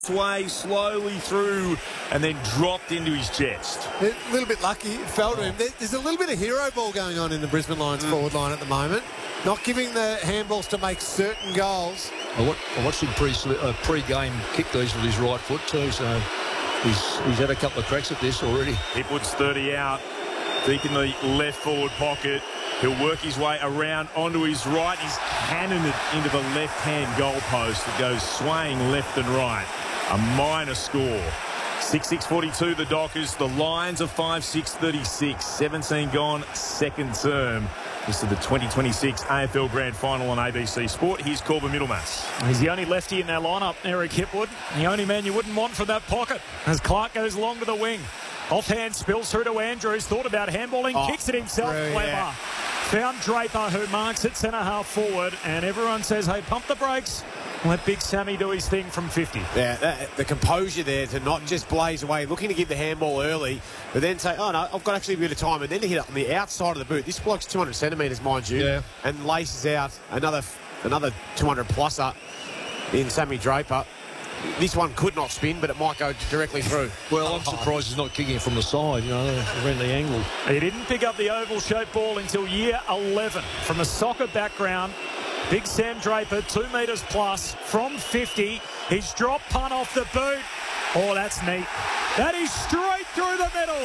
way slowly through and then dropped into his chest. A little bit lucky, it fell to him. There's a little bit of hero ball going on in the Brisbane Lions forward line at the moment. Not giving the handballs to make certain goals. I watched him pre-game kick these with his right foot too, so he's had a couple of cracks at this already. Hipwood's 30 out, deep in the left forward pocket. He'll work his way around onto his right. He's handing it into the left-hand goalpost. It goes swaying left and right. A minor score. 6-6-42 the Dockers. The Lions are 5-6-36. 17 gone, second term. This is the 2026 AFL Grand Final on ABC Sport. Here's Corbin Middlemass. He's the only lefty in their lineup, Eric Hipwood. The only man you wouldn't want from that pocket as Clark goes long to the wing. Offhand spills through to Andrews. Thought about handballing. Kicks it himself. Clever. Yeah. Found Draper, who marks it centre-half forward. And everyone says, hey, pump the brakes. Let Big Sammy do his thing from 50. Yeah, the composure there to not just blaze away, looking to give the handball early, but then say, oh, no, I've got actually a bit of time, and then to hit it on the outside of the boot. This bloke's 200 centimetres, mind you, and laces out another 200-pluser in Sammy Draper. This one could not spin, but it might go directly through. Well, I'm surprised he's not kicking it from the side, around the angle. He didn't pick up the oval-shaped ball until year 11. From a soccer background, Big Sam Draper, 2 metres plus from 50. He's dropped punt off the boot. Oh, that's neat. That is straight through the middle.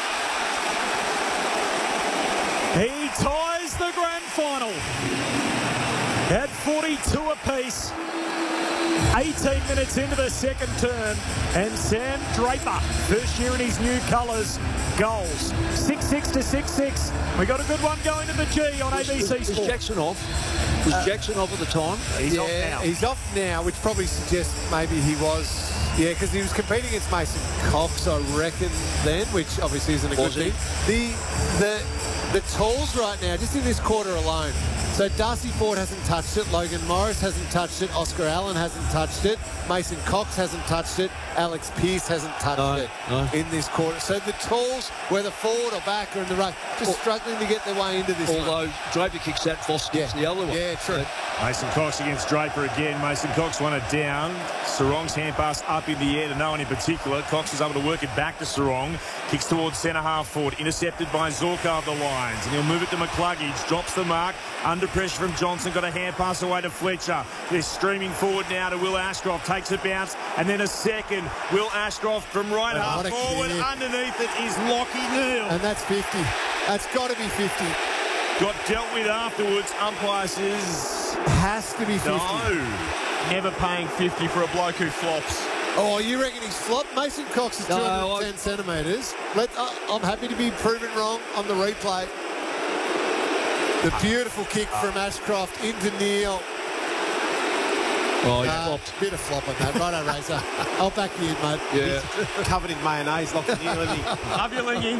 He ties the grand final at 42 apiece. 18 minutes into the second term, and Sam Draper, first year in his new colours, goals. 6-6 to 6-6. We got a good one going to the G on ABC Sport. Is Jackson off? Was Jackson off at the time? He's off now. He's off now, which probably suggests maybe he was... Yeah, because he was competing against Mason Cox, I reckon, then, which obviously isn't a good thing. The tools right now, just in this quarter alone, so Darcy Ford hasn't touched it, Logan Morris hasn't touched it, Oscar Allen hasn't touched it, Mason Cox hasn't touched it, Alex Pearce hasn't touched it in this quarter. So the tools, whether forward or back or in the ruck, just struggling to get their way into this Although Draper kicks that, Foss kicks the other one. Yeah, true. Mason Cox against Draper again. Mason Cox won it down. Sarong's hand pass up in the air to no one in particular. Cox was able to work it back to Sarong. Kicks towards centre-half forward. Intercepted by Zorka of the Lions. And he'll move it to McCluggage. Drops the mark. Under pressure from Johnson. Got a hand pass away to Fletcher. They're streaming forward now to Will Ashcroft. Takes a bounce. And then a second. Will Ashcroft from right half forward. Underneath it is Lockie Neal. And that's 50. That's got to be 50. Got dealt with afterwards. Umpire says... Has to be 50. No. Never paying 50 for a bloke who flops. Oh, you reckon he's flopped? Mason Cox is 210 centimetres. I'm happy to be proven wrong on the replay. The beautiful kick from Ashcroft into Neal. Oh, he flopped. Bit of flop on that. Righto, Razor. I'll back you in, mate. Yeah. Covered in mayonnaise, Lockie Neal, isn't he? Love you, Lingy.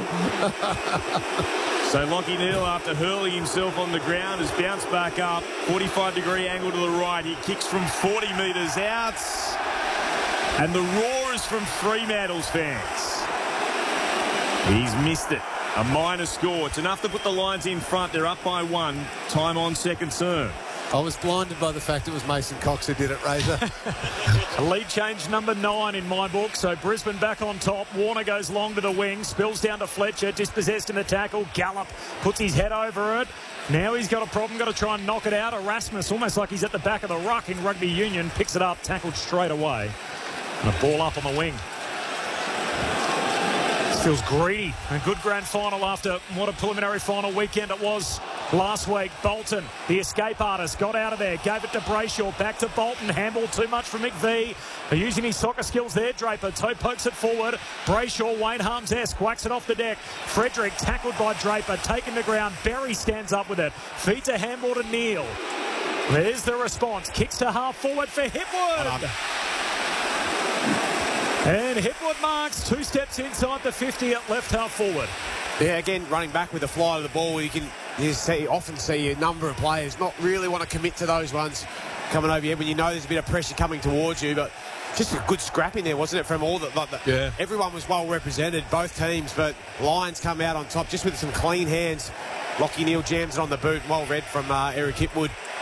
So Lockie Neal, after hurling himself on the ground, has bounced back up. 45-degree angle to the right. He kicks from 40 metres out. And the roar is from Fremantle's fans. He's missed it. A minor score. It's enough to put the Lions in front. They're up by 1. Time on second term. I was blinded by the fact it was Mason Cox who did it, Razor. Lead change number 9 in my book. So Brisbane back on top. Warner goes long to the wing. Spills down to Fletcher. Dispossessed in the tackle. Gallup puts his head over it. Now he's got a problem. Got to try and knock it out. Erasmus, almost like he's at the back of the ruck in rugby union, picks it up. Tackled straight away. And a ball up on the wing. This feels greedy. A good grand final after what a preliminary final weekend it was last week. Bolton, the escape artist, got out of there, gave it to Brayshaw, back to Bolton, handball too much for McVie. They're using his soccer skills there. Draper, toe pokes it forward. Brayshaw, Wayne Harms-esque, whacks it off the deck. Frederick tackled by Draper, taken to ground. Berry stands up with it, feeds a handball to Neal. There's the response, kicks to half forward for Hipwood. And Hipwood marks 2 steps inside the 50 at left half forward. Yeah, again, running back with the fly of the ball, you often see a number of players not really want to commit to those ones coming over you when you know there's a bit of pressure coming towards you. But just a good scrap in there, wasn't it, from all that? Everyone was well represented, both teams, but Lions come out on top just with some clean hands. Lockie Neal jams it on the boot. Well read from Eric Hipwood.